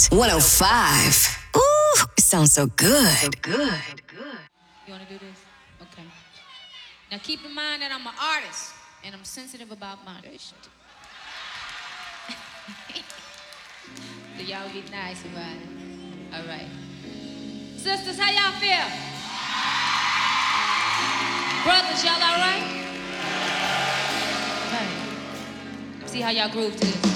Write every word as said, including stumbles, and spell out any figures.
Hot one oh five. Ooh, it sounds so good. So good. You want to do this? Okay. Now keep in mind that I'm an artist and I'm sensitive about moderation. So y'all be nice about it. All right. Sisters, how y'all feel? Brothers, y'all all right? All right. See how y'all groove to this.